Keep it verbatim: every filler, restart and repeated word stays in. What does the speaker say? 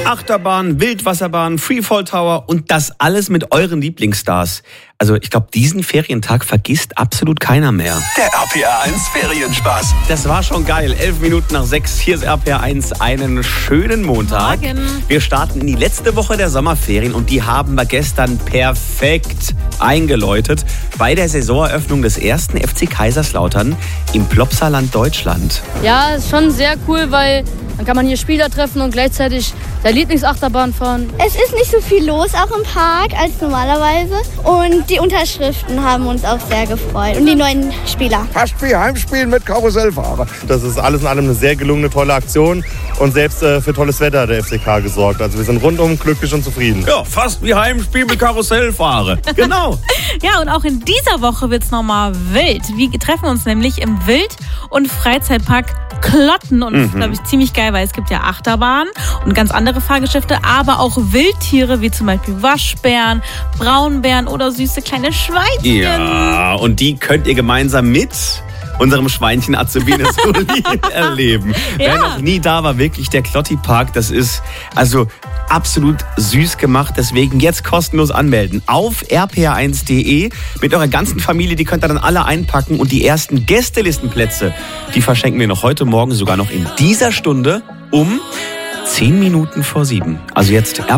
Achterbahn, Wildwasserbahn, Freefall Tower und das alles mit euren Lieblingsstars. Also ich glaube, diesen Ferientag vergisst absolut keiner mehr. Der R P R eins Ferienspaß. Das war schon geil. Elf Minuten nach sechs. Hier ist R P R eins. Einen schönen Montag. Morgen. Wir starten in die letzte Woche der Sommerferien und die haben wir gestern perfekt eingeläutet bei der Saisoneröffnung des ersten F C Kaiserslautern im Plopsaland, Deutschland. Ja, ist schon sehr cool, weil dann kann man hier Spieler treffen und gleichzeitig der Lieblingsachterbahn fahren. Es ist nicht so viel los, auch im Park, als normalerweise. Und die Unterschriften haben uns auch sehr gefreut. Und die neuen Spieler. Fast wie Heimspielen mit Karussellfahrer. Das ist alles in allem eine sehr gelungene, tolle Aktion. Und selbst äh, für tolles Wetter hat der F C K gesorgt. Also wir sind rundum glücklich und zufrieden. Ja, fast wie Heimspiel mit Karussellfahrer. Genau. Ja, und auch in dieser Woche wird's nochmal wild. Wir treffen uns nämlich im Wild- und Freizeitpark Klotten. Und das ist, glaube ich, ziemlich geil, weil es gibt ja Achterbahnen und ganz andere Fahrgeschäfte, aber auch Wildtiere, wie zum Beispiel Waschbären, Braunbären oder süße kleine Schweinchen. Ja, und die könnt ihr gemeinsam mit unserem Schweinchen Azubine Soli erleben. Ja. Wer noch nie da war, wirklich der Klotti-Park, das ist also absolut süß gemacht. Deswegen jetzt kostenlos anmelden auf r p r eins punkt d e mit eurer ganzen Familie. Die könnt ihr dann alle einpacken und die ersten Gästelistenplätze, die verschenken wir noch heute Morgen, sogar noch in dieser Stunde um zehn Minuten vor sieben. Also jetzt